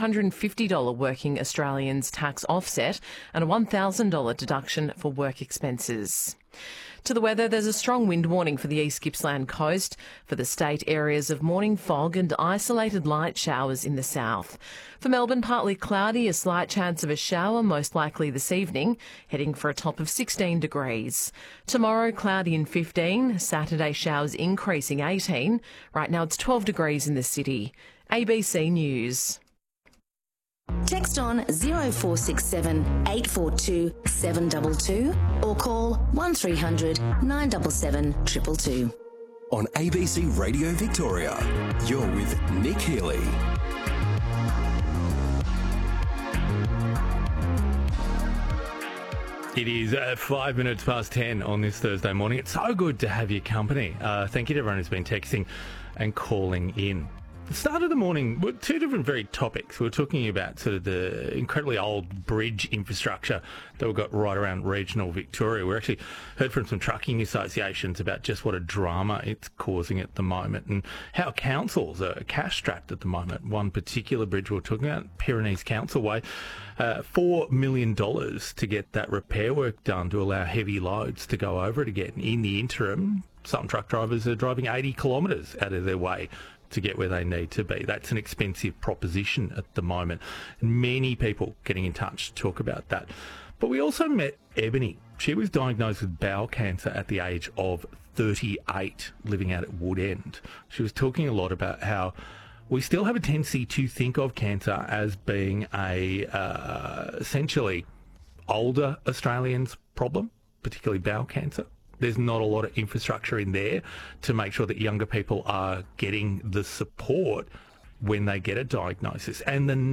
$450 working Australians tax offset and a $1,000 deduction for work expenses. To the weather, there's a strong wind warning for the East Gippsland coast. For the state, areas of morning fog and isolated light showers in the south. For Melbourne, partly cloudy, a slight chance of a shower, most likely this evening, heading for a top of 16 degrees. Tomorrow, cloudy and 15. Saturday, showers increasing 18. Right now, it's 12 degrees in the city. ABC News. Text on 0467 842 722 or call 1300 977 222. On ABC Radio Victoria, you're with Nick Healy. It is 5 minutes past 10 on this Thursday morning. It's so good to have your company. Thank you to everyone who's been texting and calling in. The start of the morning, two different very topics. We're talking about sort of the incredibly old bridge infrastructure that we've got right around regional Victoria. We actually heard from some trucking associations about just what a drama it's causing at the moment and how councils are cash-strapped at the moment. One particular bridge we're talking about, Pyrenees Councilway, $4 million to get that repair work done to allow heavy loads to go over it again. In the interim, some truck drivers are driving 80 kilometres out of their way to get where they need to be. That's an expensive proposition at the moment. And many people getting in touch to talk about that. But we also met Ebony. She was diagnosed with bowel cancer at the age of 38, living out at Woodend. She was talking a lot about how we still have a tendency to think of cancer as being a essentially older Australians' problem, particularly bowel cancer. There's not a lot of infrastructure in there to make sure that younger people are getting the support when they get a diagnosis. And the